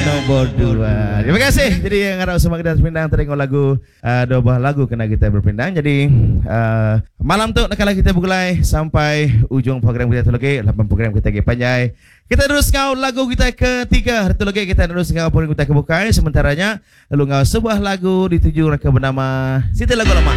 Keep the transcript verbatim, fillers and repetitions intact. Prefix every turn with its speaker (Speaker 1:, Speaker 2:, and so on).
Speaker 1: nombor dua. Terima kasih. Jadi yang harap semua kita berpindang teringat lagu uh, dua buah lagu kena kita berpindang. Jadi uh, malam tu nak kalah kita bergulai sampai ujung program kita tu lagi. lapan program kita lagi panjang. Kita terus ngau lagu kita ketiga. Itu lagi kita terus ngau program kita kebukai. Sementaranya lalu ngau sebuah lagu dituju raka bernama Siti Lagu Lama.